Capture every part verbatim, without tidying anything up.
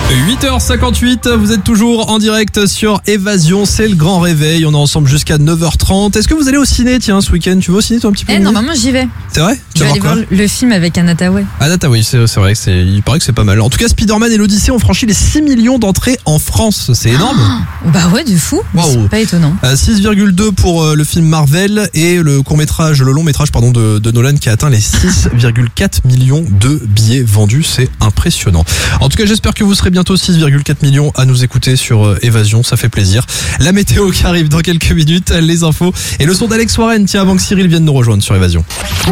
huit heures cinquante-huit, vous êtes toujours en direct sur Évasion, c'est le grand réveil, on est ensemble jusqu'à neuf heures trente. Est-ce que vous allez au ciné, tiens, ce week-end? Tu vas au ciné toi un petit peu? Eh, normalement j'y vais. C'est vrai? Je vais aller voir le film avec Anna Tawai. Anna Tawai, c'est, c'est vrai que c'est, il paraît que c'est pas mal. En tout cas, Spider-Man et l'Odyssée ont franchi les six millions d'entrées en France, c'est énorme. Oh, bah ouais, de fou, wow. C'est pas étonnant. euh, six virgule deux pour euh, le film Marvel et le court-métrage, le long-métrage pardon de, de Nolan qui a atteint les six virgule quatre millions de billets vendus, c'est impressionnant. En tout cas, j'espère que vous serez bientôt six virgule quatre millions à nous écouter sur euh, Évasion, ça fait plaisir. La météo qui arrive dans quelques minutes, les infos et le son d'Alex Warren, tiens, avant que Cyril vienne nous rejoindre sur Évasion.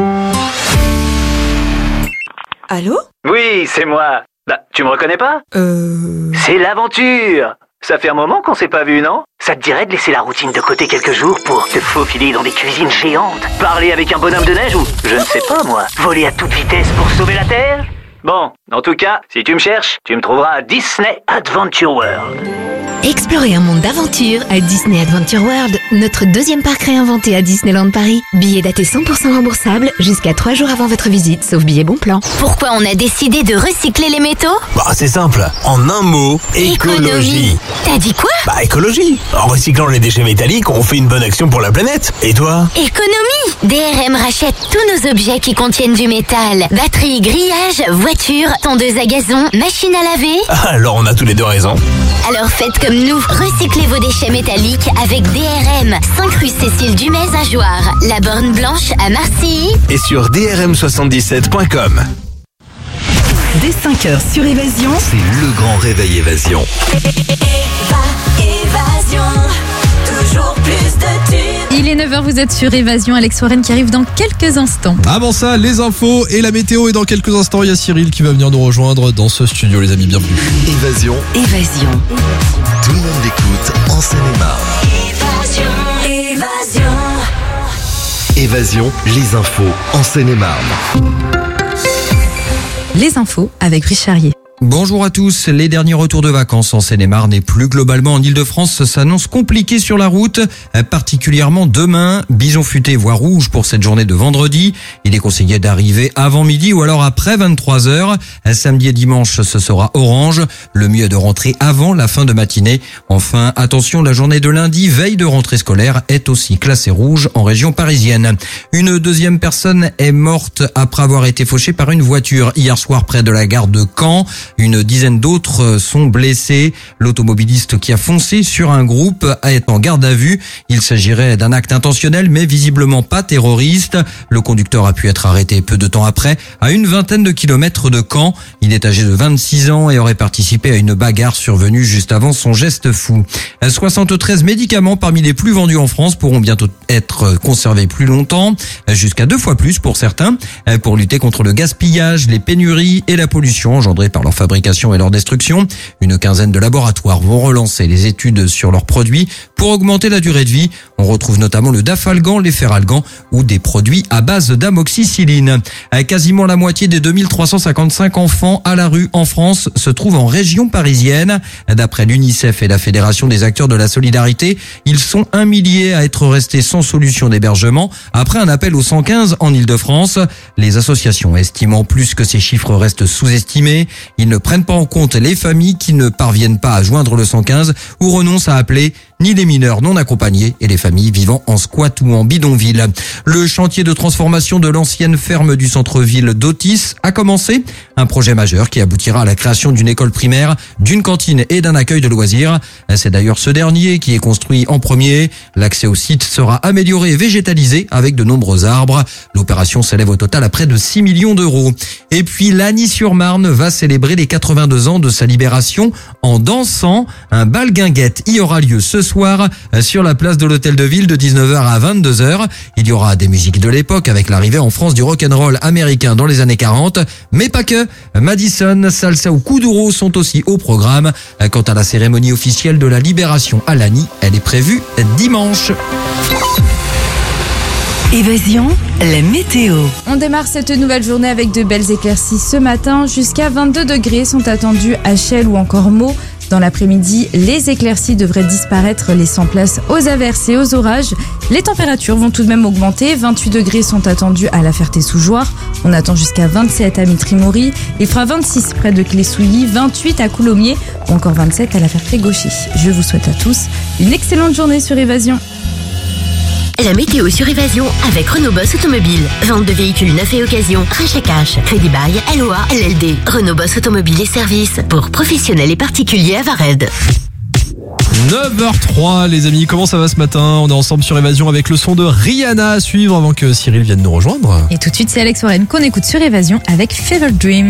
Allô? Oui, c'est moi. Bah, tu me reconnais pas? Euh... C'est l'aventure. Ça fait un moment qu'on s'est pas vu, non? Ça te dirait de laisser la routine de côté quelques jours pour te faufiler dans des cuisines géantes, parler avec un bonhomme de neige ou, je ne sais pas moi, voler à toute vitesse pour sauver la Terre? Bon, en tout cas, si tu me cherches, tu me trouveras à Disney Adventure World. Explorez un monde d'aventure à Disney Adventure World, notre deuxième parc réinventé à Disneyland Paris. Billets datés cent pour cent remboursables jusqu'à trois jours avant votre visite, sauf billets bon plan. Pourquoi on a décidé de recycler les métaux? Bah c'est simple, en un mot, écologie. Économie. T'as dit quoi? Bah écologie. En recyclant les déchets métalliques, on fait une bonne action pour la planète. Et toi? Économie. D R M rachète tous nos objets qui contiennent du métal. Batterie, grillage, voiture, tondeuse à gazon, machine à laver. Alors on a tous les deux raison. Alors faites comme nous, recyclez vos déchets métalliques avec D R M. cinq rue Cécile Dumais à Jouarre, la Borne Blanche à Marcilly. Et sur d r m soixante-dix-sept point com. Dès cinq heures sur Évasion, c'est le grand réveil Évasion. Évasion, toujours plus de tubes. Il est neuf heures, vous êtes sur Évasion, Alex Warren qui arrive dans quelques instants. Avant ça, les infos et la météo, et dans quelques instants, il y a Cyril qui va venir nous rejoindre dans ce studio, les amis, bienvenue. Évasion. Évasion. Tout le monde l'écoute en Seine-et-Marne. Évasion, Évasion. Évasion, les infos en Seine-et-Marne. Les infos avec Brice Charrier. Bonjour à tous. Les derniers retours de vacances en Seine-et-Marne et plus globalement en Ile-de-France s'annoncent compliqués sur la route, particulièrement demain. Bison futé voie rouge pour cette journée de vendredi. Il est conseillé d'arriver avant midi ou alors après vingt-trois heures. Samedi et dimanche, ce sera orange. Le mieux est de rentrer avant la fin de matinée. Enfin, attention, la journée de lundi, veille de rentrée scolaire, est aussi classée rouge en région parisienne. Une deuxième personne est morte après avoir été fauchée par une voiture hier soir près de la gare de Caen. Une dizaine d'autres sont blessés. L'automobiliste qui a foncé sur un groupe est en garde à vue. Il s'agirait d'un acte intentionnel mais visiblement pas terroriste. Le conducteur a pu être arrêté peu de temps après à une vingtaine de kilomètres de Caen. Il est âgé de vingt-six ans et aurait participé à une bagarre survenue juste avant son geste fou. soixante-treize médicaments parmi les plus vendus en France pourront bientôt être conservés plus longtemps, jusqu'à deux fois plus pour certains, pour lutter contre le gaspillage, les pénuries et la pollution engendrée par leur fabrication et leur destruction. Une quinzaine de laboratoires vont relancer les études sur leurs produits pour augmenter la durée de vie. On retrouve notamment le dafalgan, les feralgans ou des produits à base d'amoxicilline. Quasiment la moitié des deux mille trois cent cinquante-cinq enfants à la rue en France se trouvent en région parisienne. D'après l'UNICEF et la Fédération des acteurs de la solidarité, ils sont un millier à être restés sans solution d'hébergement après un appel au cent quinze en Ile-de-France. Les associations estimant plus que ces chiffres restent sous-estimés. Ils ne prennent pas en compte les familles qui ne parviennent pas à joindre le cent quinze ou renoncent à appeler, ni les mineurs non accompagnés et les familles vivant en squat ou en bidonville. Le chantier de transformation de l'ancienne ferme du centre-ville d'Otis a commencé. Un projet majeur qui aboutira à la création d'une école primaire, d'une cantine et d'un accueil de loisirs. C'est d'ailleurs ce dernier qui est construit en premier. L'accès au site sera amélioré et végétalisé avec de nombreux arbres. L'opération s'élève au total à près de six millions d'euros. Et puis Lagny-sur-Marne va célébrer les quatre-vingt-deux ans de sa libération en dansant. Un bal guinguette y aura lieu ce soir sur la place de l'Hôtel de Ville de dix-neuf heures à vingt-deux heures. Il y aura des musiques de l'époque avec l'arrivée en France du rock'n'roll américain dans les années quarante, mais pas que. Madison, salsa ou kuduro sont aussi au programme. Quant à la cérémonie officielle de la libération à Lagny, elle est prévue dimanche. Évasion, la météo. On démarre cette nouvelle journée avec de belles éclaircies ce matin. Jusqu'à vingt-deux degrés sont attendus à Chelles ou encore Meaux. Dans l'après-midi, les éclaircies devraient disparaître, laissant place aux averses et aux orages. Les températures vont tout de même augmenter. vingt-huit degrés sont attendus à La Ferté-sous-Jouarre. On attend jusqu'à vingt-sept à Mitry-Mory. Il fera vingt-six près de Clé-Souilly, vingt-huit à Coulommiers ou encore vingt-sept à La Ferté-Gauchy. Je vous souhaite à tous une excellente journée sur Évasion. La météo sur Évasion avec Renault Boss Automobile. Vente de véhicules neufs et occasion, rachat cash, crédit bail, L O A, L L D. Renault Boss Automobile et services pour professionnels et particuliers à Vared. neuf heures trois les amis, comment ça va ce matin? On est ensemble sur Évasion avec le son de Rihanna à suivre avant que Cyril vienne nous rejoindre. Et tout de suite, c'est Alex Warren qu'on écoute sur Évasion avec Fever Dream.